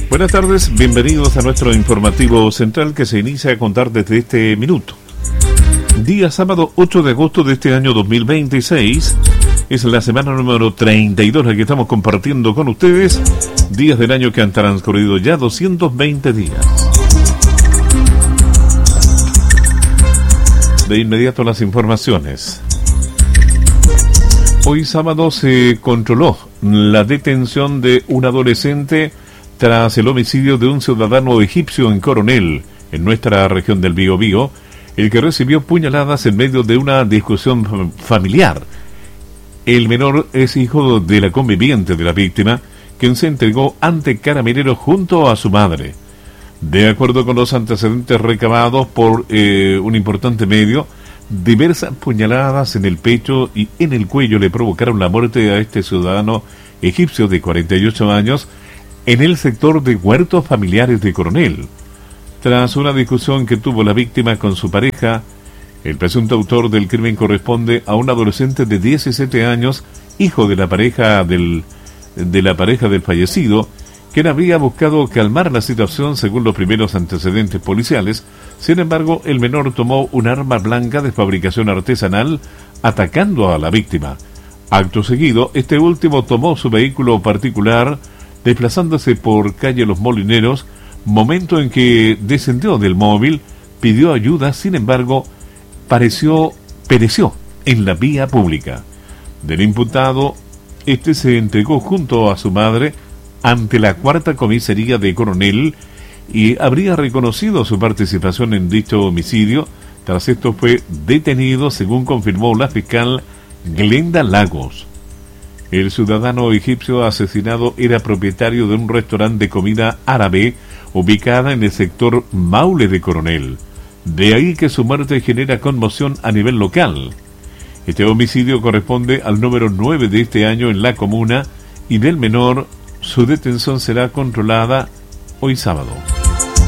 Buenas tardes, bienvenidos a nuestro informativo central que se inicia a contar desde este minuto. Día sábado 8 de agosto de este año 2026, es la semana número 32 la que estamos compartiendo con ustedes, días del año que han transcurrido ya 220 días. De inmediato las informaciones. Hoy sábado se controló la detención de un adolescente tras el homicidio de un ciudadano egipcio en Coronel, en nuestra región del Biobío, el que recibió puñaladas en medio de una discusión familiar. El menor es hijo de la conviviente de la víctima, quien se entregó ante Carabineros junto a su madre. De acuerdo con los antecedentes recabados por un importante medio, diversas puñaladas en el pecho y en el cuello le provocaron la muerte a este ciudadano egipcio de 48 años en el sector de huertos familiares de Coronel. Tras una discusión que tuvo la víctima con su pareja, el presunto autor del crimen corresponde a un adolescente de 17 años, hijo de la pareja del fallecido, quien había buscado calmar la situación según los primeros antecedentes policiales. Sin embargo, el menor tomó un arma blanca de fabricación artesanal, atacando a la víctima. Acto seguido, este último tomó su vehículo particular, desplazándose por calle Los Molineros, momento en que descendió del móvil, pidió ayuda, sin embargo, pereció en la vía pública. Del imputado, este se entregó junto a su madre ante la cuarta comisaría de Coronel y habría reconocido su participación en dicho homicidio. Tras esto fue detenido, según confirmó la fiscal Glenda Lagos. El ciudadano egipcio asesinado era propietario de un restaurante de comida árabe ubicada en el sector Maule de Coronel. De ahí que su muerte genera conmoción a nivel local. Este homicidio corresponde al número 9 de este año en la comuna, y del menor su detención será controlada hoy sábado.